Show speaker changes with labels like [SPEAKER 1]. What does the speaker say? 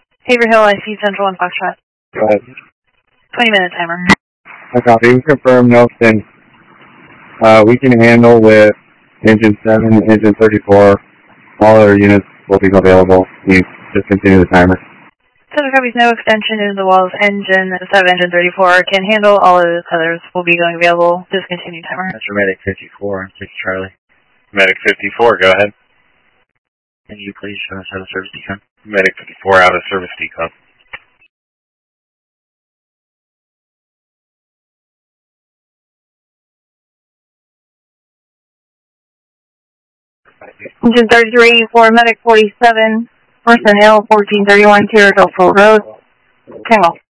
[SPEAKER 1] Haverhill, I see Central and Foxtrot.
[SPEAKER 2] Go ahead.
[SPEAKER 1] 20-minute timer.
[SPEAKER 2] I copy. We confirm Nelson. We can handle with engine 7, engine 34. All other units will be available. You just continue the timer.
[SPEAKER 1] Center copies, no extension into the walls. Engine 7, engine 34 can handle. All of the others will be going available. Discontinue timer.
[SPEAKER 3] That's your Medic 54 on 6 Charlie.
[SPEAKER 4] Medic 54, go ahead.
[SPEAKER 3] Can you please show us out of service decon?
[SPEAKER 4] Medic 54 out of service decon.
[SPEAKER 1] Engine 33 for Medic 47, personnel 1431 Territorial Road, Tango.